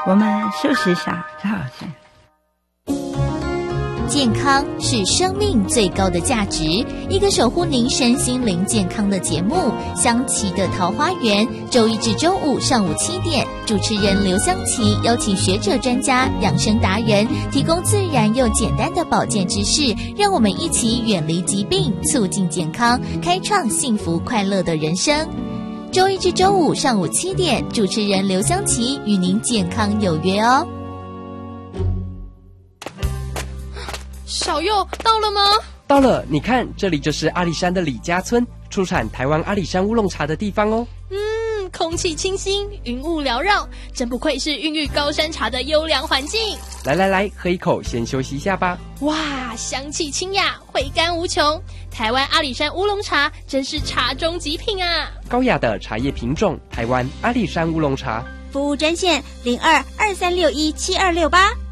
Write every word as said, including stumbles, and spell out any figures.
我们休息一下，好， 健康是生命最高的价值，一个守护您身心灵健康的节目《香琪的桃花源》，周一至周五上午七点，主持人刘香琪邀请学者专家、养生达人，提供自然又简单的保健知识，让我们一起远离疾病，促进健康，开创幸福快乐的人生。周一至周五上午七点，主持人刘香琪与您健康有约哦。 小佑到了吗？ 到了，你看，这里就是阿里山的李家村，出产台湾阿里山乌龙茶的地方哦。 嗯，空气清新，云雾缭绕，真不愧是孕育高山茶的优良环境。 来来来，喝一口，先休息一下吧。 哇，香气清雅，回甘无穷。台湾阿里山乌龙茶真是茶中极品啊！ 高雅的茶叶品种，台湾阿里山乌龙茶。 服务专线零二二三六一七二六八。